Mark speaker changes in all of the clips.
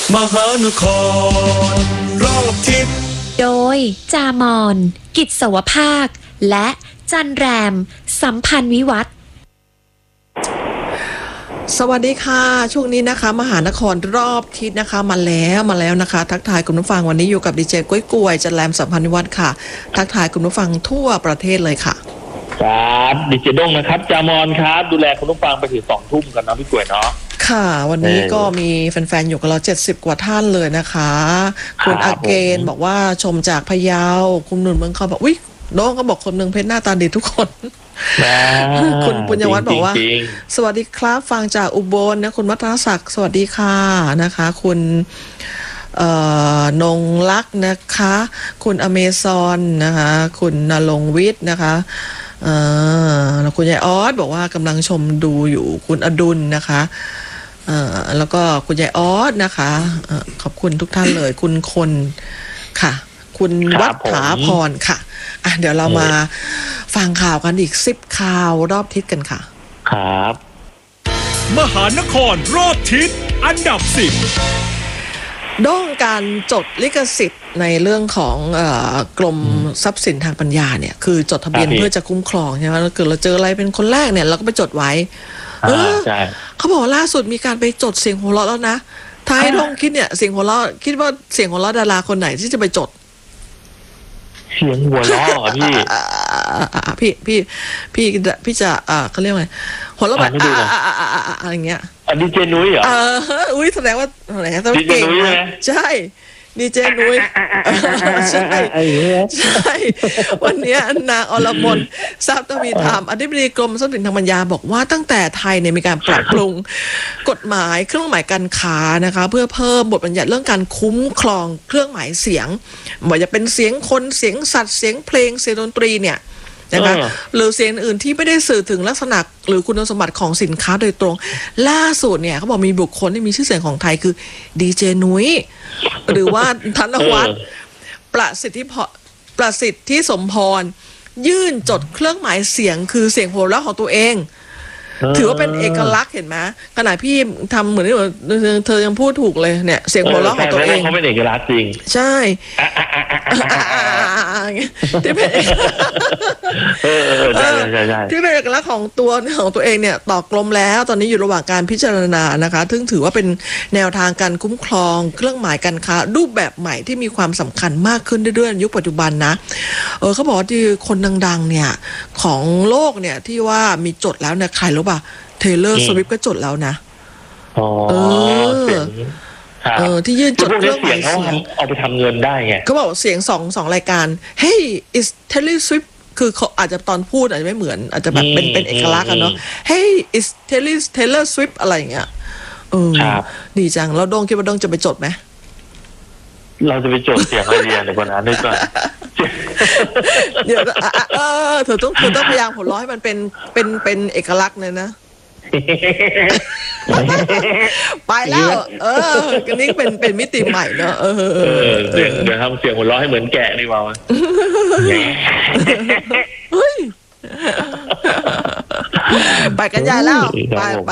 Speaker 1: มหานครรอบทิศ
Speaker 2: โดยจามอนกิจสวภาคและจันแรมสัมพันธ์วิวัฒน์
Speaker 3: สวัสดีค่ะช่วงนี้นะคะมหานครรอบทิศนะคะมาแล้วนะคะทักทายคุณผู้ฟังวันนี้อยู่กับดีเจก้อยกวยจันแรมสัมพันธ์วิวัฒน์ค่ะทักทายคุณผู้ฟังทั่วประเทศเลยค่ะ
Speaker 4: ครับดีเจด้งนะครับจามอนครับดูแลคุณผู้ฟังไปถึง2 ทุ่มกันนะพี่กวยเนาะ
Speaker 3: ค่ะวันนี้ก็มีแฟนๆอยู่กับเรา70กว่าท่านเลยนะคะคุณอาเกนบอกว่าชมจากพะเยาคุณหนุนเมืองเขาบอกอุ๊ยน้องก็บอกคนเมืองเพชรหน้าตาดีทุกคนคุณปุญญวัฒน์บอกว่าสวัสดีครับฟังจากอุบลนะคุณวัฒนศักดิ์สวัสดีค่ะนะคะคุณนงลักษ์นะคะคุณอเมซอนนะคะคุณณรงค์วิทย์นะคะแล้วคุณยายออสบอกว่ากำลังชมดูอยู่คุณอดุลนะคะแล้วก็คุณยายออสนะคะขอบคุณทุกท่านเลยคุณคนค่ะคุณวัฒถาพรค่ะเดี๋ยวเรามาฟังข่าวกันอีก10ข่าวรอบทิศกันค่ะ
Speaker 4: ครับ
Speaker 1: มหานครรอบทิศอันดับ10
Speaker 3: ด้องการจดลิขสิทธิ์ในเรื่องของกรมทรัพย์สินทางปัญญาเนี่ยคือจดทะเบียนเพื่อจะคุ้มครองใช่ไหมแล้วเกิดเราเจออะไรเป็นคนแรกเนี่ยเราก็ไปจดไว้เขาบอกล่าสุดมีการไปจดเสียงหัวเราะแล้วนะท้ายลงคิดเนี่ยเสียงหัวเราะคิดว่าเสียงหัวเราะดาราคนไหนที่จะไปจด
Speaker 4: เสียงหัวเราะอ่ะ
Speaker 3: พี่จะเขาเรียกว่าหัวเราะแบบอะไรเงี้ย
Speaker 4: ดีเจนุ้ยเหรอ
Speaker 3: อุ้ยแสดงว่าอะไรนะต้องเก่งนะใช่ดีเจนุ้ยใช่วันนี้นางอรมนทรัพย์ทวีธรรมอธิบดีกรมทรัพย์สินทางปัญญาบอกว่าตั้งแต่ไทยเนี่ยมีการปรับปรุงกฎหมายเครื่องหมายการค้านะคะเพื่อเพิ่มบทบัญญัติเรื่องการคุ้มครองเครื่องหมายเสียงว่าจะเป็นเสียงคนเสียงสัตว์เสียงเพลงเสียงดนตรีเนี่ยนะคะหรือเสียงอื่นที่ไม่ได้สื่อถึงลักษณะหรือคุณสมบัติของสินค้าโดยตรงล่าสุดเนี่ยเขาบอกมีบุคคลที่มีชื่อเสียงของไทยคือดีเจนุ้ยหรือว่าธนวัฒน์ประสิทธิสมพรยื่นจดเครื่องหมายเสียงคือเสียงหัวเราะของตัวเองถือว่าเป็นเอกลักษณ์เห็นไหมขณะพี่ทำเหมือนที่เธอยังพูดถูกเลยเนี่ยเสียงหัวเราะของตัวเอง
Speaker 4: เขาเป็นเอกลักษณ์จริง
Speaker 3: ใช่ที่เป็นที่เป็นเอกลักษณ์ของตัวเองเนี่ยต่อกรมแล้วตอนนี้อยู่ระหว่างการพิจารณานะคะซึ่งถือว่าเป็นแนวทางการคุ้มครองเครื่องหมายการค้ารูปแบบใหม่ที่มีความสำคัญมากขึ้นเรื่อยๆยุคปัจจุบันนะเขาบอกว่าที่คนดังๆเนี่ยของโลกเนี่ยที่ว่ามีจดแล้วเนี่ยใครรู้ป่ะเทเลอร์สวิฟต์ก็จดแล้วนะที่ยื่นจดเครื่องหมายเสียง
Speaker 4: เอาไปทำเงินได้ไง
Speaker 3: เขาบอกเสียงสองรายการ Hey is Taylor Swift คือเขาอาจจะตอนพูดอาจจะไม่เหมือนอาจจะแบบเป็นเอกลักษณ์กันเนาะ Hey is Taylor Swift อะไรอย่างเงี้ยดีจังแล้วดงคิดว่าดงจะไปจดไหม
Speaker 4: เราจะไปจดเสียงอะไรดีในวันนั้นด้วยก่อน
Speaker 3: เดี๋ยวเธอต้องพยายามหัวเราะให้มันเป็นเอกลักษณ์เลยนะไปแล้วกันนี้เป็นมิติใหม่เนอะ
Speaker 4: เดี๋ยวทำเสียงหัวเราะให้เหมือนแกะดีกว่า
Speaker 3: ไปกันใหญ่แล้วไป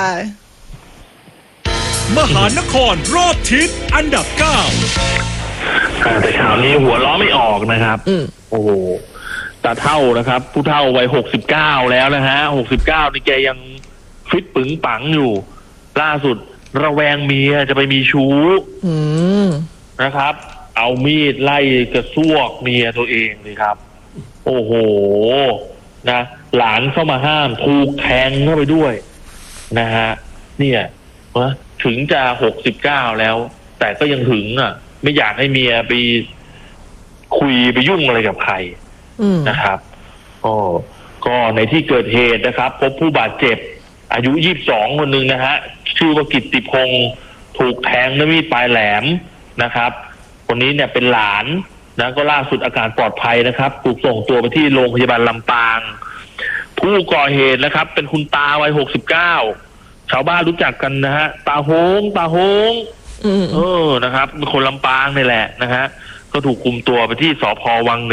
Speaker 1: มหานครรอบทิศอันดับ9
Speaker 4: แต่ข่าวนี้หัวล้อไม่ออกนะครับโอ้โหตาเท่านะครับผู้เท่าวัย69แล้วนะฮะ69นี่แกยังฟิตปึงปังอยู่ล่าสุดระแวงเมียจะไปมีชู้นะครับเอามีดไล่กระซวกเมียตัวเองเลยครับโอ้โหนะหลานเข้ามาห้ามถูกแทงเข้าไปด้วยนะฮะเนี่ยถึงจะ69แล้วแต่ก็ยังหึงไม่อยากให้เมียไปคุยไปยุ่งอะไรกับใครนะครับก็ในที่เกิดเหตุนะครับพบผู้บาดเจ็บอายุ22คนหนึ่งนะฮะชื่อว่ากิตติพงศ์ถูกแทงด้วยมีดปลายแหลมนะครับคนนี้เนี่ยเป็นหลานนะก็ล่าสุดอาการปลอดภัยนะครับถูกส่งตัวไปที่โรงพยาบาลลำปางผู้ก่อเหตุนะครับเป็นคุณตาวัย69ชาวบ้านรู้จักกันนะฮะตาโฮงนะครับเป็นคนลำปางนี่แหละนะฮะก็ถูกคุมตัวไปที่สภ.วัง